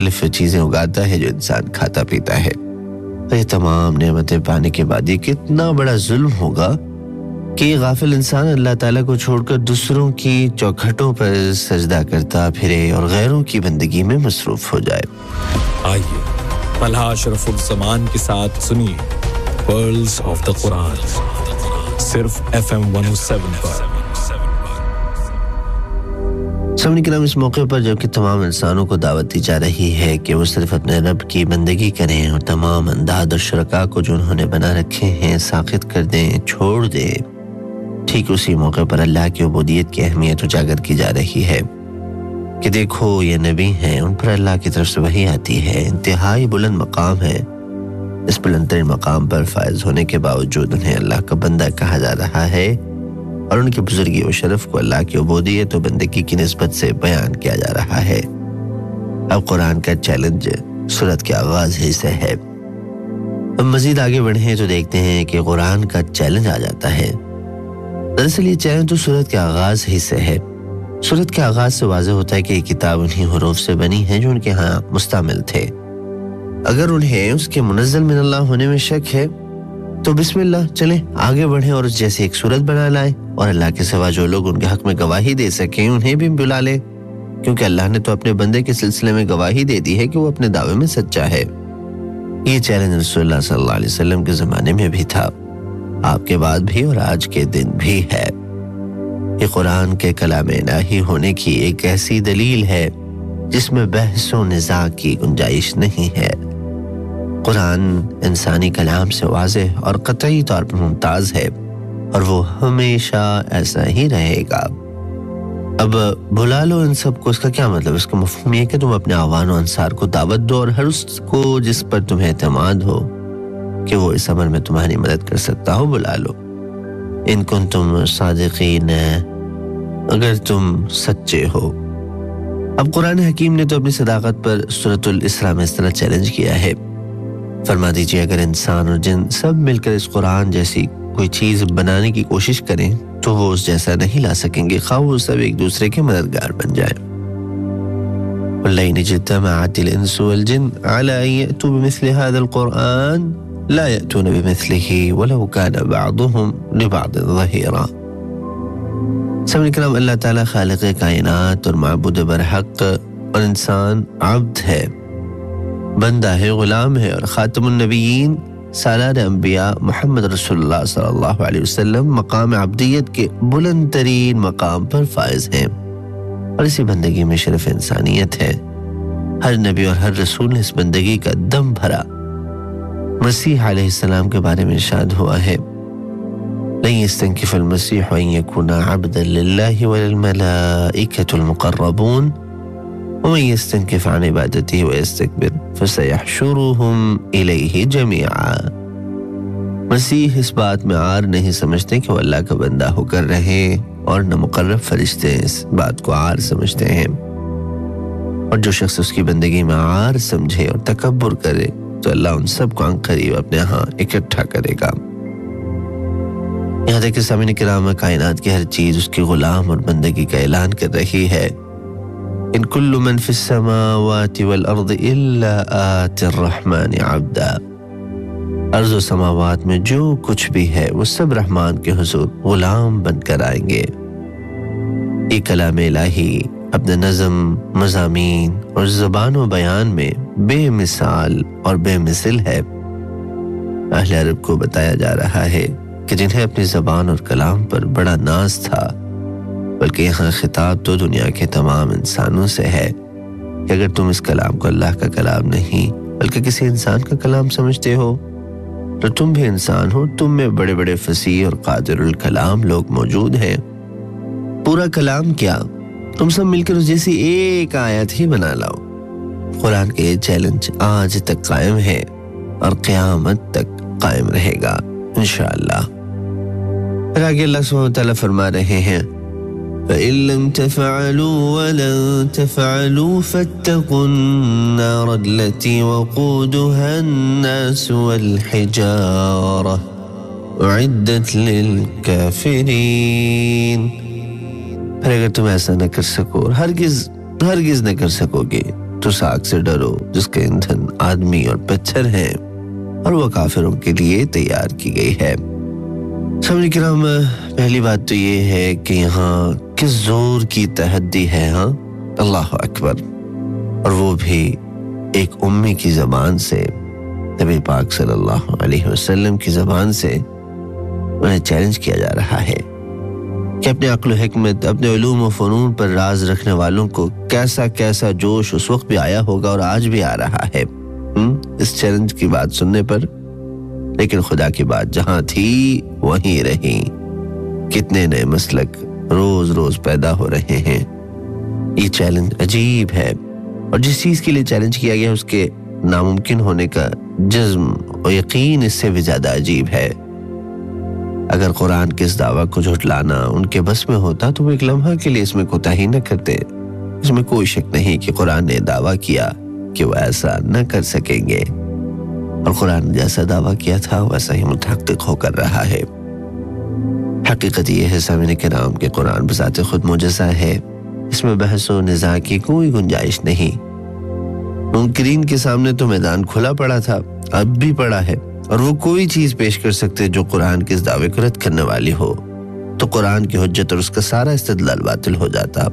مختلف چیزیں اگاتا ہے جو انسان کھاتا پیتا ہے. یہ تمام نعمتیں پانے کے بعد یہ کتنا بڑا ظلم ہوگا کہ یہ غافل انسان اللہ تعالیٰ کو چھوڑ کر دوسروں کی چوکھٹوں پر سجدہ کرتا پھرے اور غیروں کی بندگی میں مصروف ہو جائے. آئیے طلحہ اشرف الزمان کے ساتھ سنیے پرلز آف دا قرآن صرف FM 107 پر. سامعین کرام، اس موقع پر جبکہ تمام انسانوں کو دعوت دی جا رہی ہے کہ وہ صرف اپنے رب کی بندگی کریں اور تمام انداد اور شرکاء کو جو انہوں نے بنا رکھے ہیں ساخط کر دیں، چھوڑ دیں، ٹھیک اسی موقع پر اللہ کی عبودیت کی اہمیت اجاگر کی جا رہی ہے کہ دیکھو یہ نبی ہیں، ان پر اللہ کی طرف سے وحی آتی ہے، انتہائی بلند مقام ہے. اس بلند ترین مقام پر فائز ہونے کے باوجود انہیں اللہ کا بندہ کہا جا رہا ہے اور ان کی بزرگی و شرف کو اللہ کی عبودیت و بندگی کی نسبت سے بیان کیا جا رہا ہے. اب قرآن کا چیلنج سورت کے آغاز ہی سے ہے. اب مزید آگے بڑھیں تو دیکھتے ہیں کہ قرآن کا چیلنج آ جاتا ہے. دراصل یہ چیلنج تو سورت کے آغاز ہی سے ہے. سورت کے آغاز سے واضح ہوتا ہے کہ یہ کتاب انہی حروف سے بنی ہے جو ان کے ہاں مستعمل تھے. اگر انہیں اس کے منزل من اللہ ہونے میں شک ہے تو بسم اللہ، چلیں آگے بڑھیں اور اس جیسی ایک صورت بنا لائیں اور اللہ کے سوا جو لوگ ان کے حق میں گواہی دے سکیں انہیں بھی بلا لیں، کیونکہ اللہ نے تو اپنے بندے کے سلسلے میں گواہی دے دی ہے کہ وہ اپنے دعوے میں سچا ہے. یہ چیلنج رسول اللہ صلی اللہ علیہ وسلم کے زمانے میں بھی تھا، آپ کے بعد بھی اور آج کے دن بھی ہے. یہ قرآن کے کلام الہی ہونے کی ایک ایسی دلیل ہے جس میں بحث و نزاع کی گنجائش نہیں ہے. قرآن انسانی کلام سے واضح اور قطعی طور پر ممتاز ہے اور وہ ہمیشہ ایسا ہی رہے گا. اب بلا لو ان سب کو، اس کا کیا مطلب؟ اس کا مفہوم یہ کہ تم اپنے اعوان و انصار کو دعوت دو اور ہر اس کو جس پر تمہیں اعتماد ہو کہ وہ اس عمل میں تمہاری مدد کر سکتا ہو بلا لو. ان کنتم صادقین، اگر تم سچے ہو. اب قرآن حکیم نے تو اپنی صداقت پر سورۃ الاسراء میں اس طرح چیلنج کیا ہے. فرما دیجئے اگر انسان اور جن سب مل کر اس قرآن جیسی کوئی چیز بنانے کی کوشش کریں تو وہ اس جیسا نہیں لا سکیں گے، خواہ وہ سب ایک دوسرے کے مددگار بن جائیں. وَلَئِنِ اجْتَمَعَتِ الْإِنسُ وَالْجِنُّ عَلَىٰ أَن يَأْتُوا بِمِثْلِ هَٰذَا الْقُرْآنِ لَا يَأْتُونَ بِمِثْلِهِ وَلَوْ كَانَ بَعْضُهُمْ لِبَعْضٍ ظَهِيرًا. سامعین کرام، اللہ تعالیٰ خالق کائنات اور معبود برحق اور انسان عبد ہے، بندہ ہے، غلام ہے، اور خاتم النبیین سالار انبیاء محمد رسول اللہ صلی اللہ علیہ وسلم مقام عبدیت کے بلند ترین مقام پر فائز ہیں اور اسی بندگی میں شرف انسانیت ہے. ہر نبی اور ہر رسول نے اس بندگی کا دم بھرا. مسیح علیہ السلام کے بارے میں ارشاد ہوا ہے لن يستنكف المسيح أن يكون عبدا لله وللملائكة المقربون ومن يستنكف عن عبادته ويستكبر فسيحشرهم إليه جميعا. مسیح اس بات میں عار نہیں سمجھتے کہ وہ اللہ کا بندہ ہو کر رہے اور نہ مقرب فرشتے اس بات کو عار سمجھتے ہیں. اور جو شخص اس کی بندگی میں عار سمجھے اور تکبر کرے تو اللہ ان سب کو عنقریب اپنے ہاں اکٹھا کرے گا. یہاں تک کہ سامعین کرام، کائنات کی ہر چیز اس کی غلام اور بندگی کا اعلان کر رہی ہے. ان کل من فی السماوات والارض الا آتی الرحمن عبدا. ارض و سماوات میں جو کچھ بھی ہے وہ سب رحمان کے حضور غلام بن کر آئیں گے. یہ کلام الہی اپنے نظم، مضامین اور زبان و بیان میں بے مثال اور بے مثل ہے. اہل عرب کو بتایا جا رہا ہے کہ جنہیں اپنی زبان اور کلام پر بڑا ناز تھا، بلکہ یہاں خطاب تو دنیا کے تمام انسانوں سے ہے کہ اگر تم اس کلام کو اللہ کا کلام نہیں بلکہ کسی انسان کا کلام سمجھتے ہو تو تم بھی انسان ہو. تم میں بڑے بڑے فصیح اور قادر الکلام لوگ موجود ہیں. پورا کلام کیا، تم سب مل کر اس جیسی ایک آیت ہی بنا لاؤ. قرآن کے یہ چیلنج آج تک قائم ہے اور قیامت تک قائم رہے گا انشاءاللہ. پھر آگے اللہ سبحانہ وتعالیٰ فرما رہے ہیں فَإِن لَمْ تَفْعَلُوا وَلَن تَفْعَلُوا فَاتَّقُوا النَّارَ الَّتِي وَقُودُهَا النَّاسُ وَالْحِجَارَةُ أُعِدَّتْ لِلْكَافِرِينَ. پھر اگر تم ایسا نہ کر سکو اور ہرگز نہ کر سکو گے تو آگ سے ڈرو جس کا ایندھن آدمی اور پتھر ہیں اور وہ کافروں کے لیے تیار کی گئی ہے۔ سامعین کرام، پہلی بات تو یہ ہے کہ یہاں کس زور کی تحدی ہے، اللہ اکبر، اور وہ بھی ایک امی کی زبان سے، نبی پاک صلی اللہ علیہ وسلم کی زبان سے انہیں چیلنج کیا جا رہا ہے کہ اپنے عقل و حکمت، اپنے علوم و فنون پر راز رکھنے والوں کو کیسا کیسا جوش اس وقت بھی آیا ہوگا اور آج بھی آ رہا ہے اس چیلنج کی بات سننے پر، لیکن خدا کی بات جہاں تھی وہیں رہی۔ کتنے نئے مسلک روز روز پیدا ہو رہے ہیں۔ یہ چیلنج عجیب ہے، اور جس چیز کے لیے چیلنج کیا گیا اس کے ناممکن ہونے کا جزم و یقین اس سے بھی زیادہ عجیب ہے۔ اگر قرآن کے اس دعویٰ کو جھٹلانا ان کے بس میں ہوتا تو وہ ایک لمحہ کے لیے اس میں کوتاہی نہ کرتے۔ اس میں کوئی شک نہیں کہ قرآن نے دعویٰ کیا کہ وہ ایسا نہ کر سکیں گے، اور قرآن نے جیسا دعویٰ کیا تھا ویسا ہی متحقق ہو کر رہا ہے۔ حقیقت یہ ہے سامعین کرام کہ قرآن بذات خود معجزہ ہے، اس میں بحث و نزاع کی کوئی گنجائش نہیں۔ منکرین کے سامنے تو میدان کھلا پڑا تھا، اب بھی پڑا ہے، اور وہ کوئی چیز پیش کر سکتے جو قرآن کے اس دعوے کو رد کرنے والی ہو، تو قرآن کی حجت اور اس کا سارا استدلال باطل ہو جاتا۔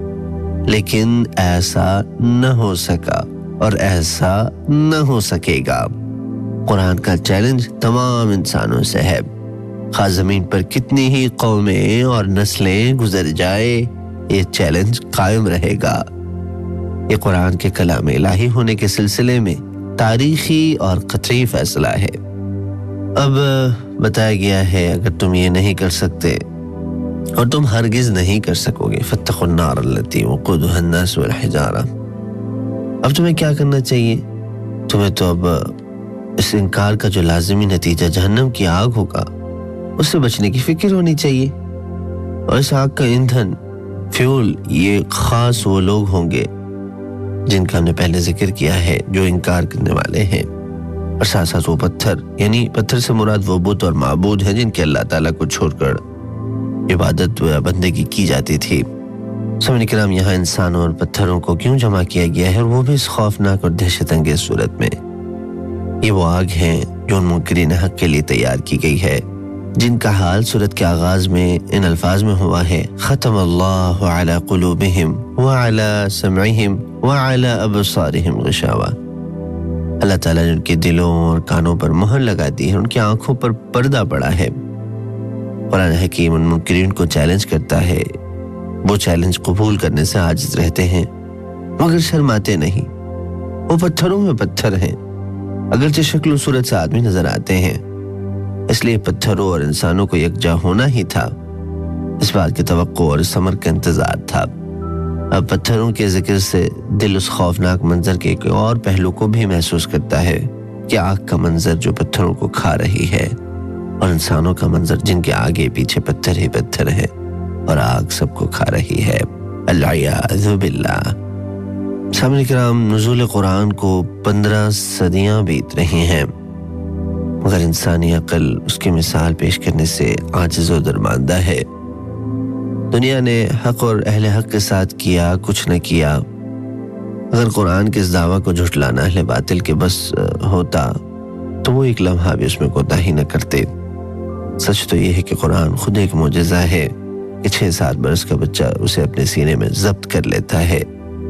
لیکن ایسا نہ ہو سکا اور ایسا نہ ہو سکے گا۔ قرآن کا چیلنج تمام انسانوں سے ہے، خواہ زمین پر کتنی ہی قومیں اور نسلیں گزر جائے، یہ چیلنج قائم رہے گا۔ یہ قرآن کے کلام الہی ہونے کے سلسلے میں تاریخی اور قطعی فیصلہ ہے۔ اب بتایا گیا ہے اگر تم یہ نہیں کر سکتے، اور تم ہرگز نہیں کر سکو گے، فاتقوا النار التي وقودها الناس والحجارہ، اب تمہیں کیا کرنا چاہیے؟ تمہیں تو اب اس انکار کا جو لازمی نتیجہ جہنم کی آگ ہوگا اس سے بچنے کی فکر ہونی چاہیے، اور اس آگ کا ایندھن، فیول، یہ خاص وہ لوگ ہوں گے جن کا ہم نے پہلے ذکر کیا ہے، جو انکار کرنے والے ہیں، اور ساتھ ساتھ وہ پتھر، یعنی پتھر سے مراد وہ بت اور معبود ہیں جن کے اللہ تعالیٰ کو چھوڑ کر عبادت و بندگی کی جاتی تھی۔ سامعین کرام، یہاں انسانوں اور پتھروں کو کیوں جمع کیا گیا ہے، اور وہ بھی اس خوفناک اور دہشت انگیز صورت میں؟ یہ وہ آگ ہیں جو ان منکرین حق کے لیے تیار کی گئی ہے، جن کا حال سورت کے آغاز میں ان الفاظ میں ہوا ہے، ختم اللہ علی قلوبہم وعلی سمعہم وعلی ابصارہم غشاوہ۔ اللہ تعالیٰ نے ان کے دلوں اور کانوں پر مہر لگا دی ہے، ان کی آنکھوں پر پردہ پڑا ہے۔ قرآن حکیم ان منکرین کو چیلنج کرتا ہے، وہ چیلنج قبول کرنے سے عاجز رہتے ہیں مگر شرماتے نہیں۔ وہ پتھروں میں پتھر ہیں، اگرچہ شکل و صورت سے آدمی نظر آتے ہیں، اس لیے پتھروں اور انسانوں کو یکجا ہونا ہی تھا، اس بات کی توقع اور اس امر کا انتظار تھا۔ اب پتھروں کے ذکر سے دل اس خوفناک منظر کے ایک اور پہلو کو بھی محسوس کرتا ہے کہ آگ کا منظر جو پتھروں کو کھا رہی ہے، اور انسانوں کا منظر جن کے آگے پیچھے پتھر ہی پتھر ہیں، اور آگ سب کو کھا رہی ہے، العیاذ باللہ۔ سامعین کرام، نزول قرآن کو 15 صدیاں بیت رہی ہیں، مگر انسانی عقل اس کی مثال پیش کرنے سے عاجز و درماندہ ہے۔ دنیا نے حق اور اہل حق کے ساتھ کیا کچھ نہ کیا، اگر قرآن کے اس دعویٰ کو جھٹلانا اہل باطل کے بس ہوتا تو وہ ایک لمحہ بھی اس میں کوتاہی نہ کرتے۔ سچ تو یہ ہے کہ قرآن خود ایک معجزہ ہے کہ 6-7 برس کا بچہ اسے اپنے سینے میں ضبط کر لیتا ہے،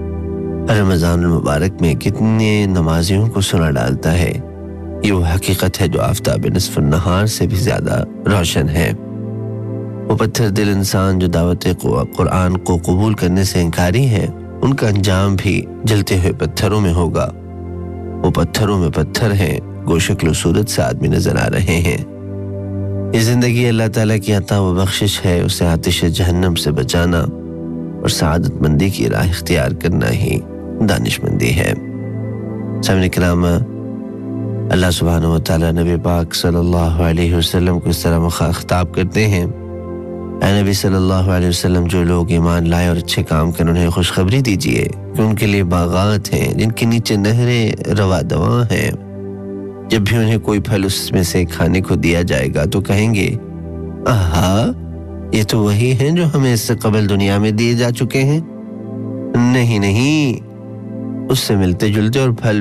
رمضان المبارک میں کتنے نمازیوں کو سنا ڈالتا ہے۔ یہ وہ حقیقت ہے جو آفتاب نصف النہار سے بھی زیادہ روشن ہے۔ وہ پتھر دل انسان جو دعوت قرآن کو قبول کرنے سے انکاری ہیں، ان کا انجام بھی جلتے ہوئے پتھروں میں ہوگا۔ وہ پتھروں میں پتھر ہیں، گو شکل و صورت سے آدمی نظر آ رہے ہیں۔ یہ زندگی اللہ تعالیٰ کی عطا و بخشش ہے، اسے آتش جہنم سے بچانا اور سعادت مندی کی راہ اختیار کرنا ہی دانش مندی ہے۔ سامعین کرام، اللہ سبحانہ و تعالیٰ نبی پاک صلی اللہ علیہ وسلم کو اس طرح خطاب کرتے ہیں، اے نبی صلی اللہ علیہ وسلم، جو لوگ ایمان لائے اور اچھے کام کریں انہیں خوشخبری دیجئے کہ ان کے لیے باغات ہیں جن کے نیچے نہریں رواں دواں ہیں، جب بھی انہیں کوئی پھل اس میں سے کھانے کو دیا جائے گا تو کہیں گے، آہا، یہ تو وہی ہیں جو ہمیں اس سے قبل دنیا میں دیے جا چکے ہیں۔ نہیں، اس سے ملتے جلتے اور پھل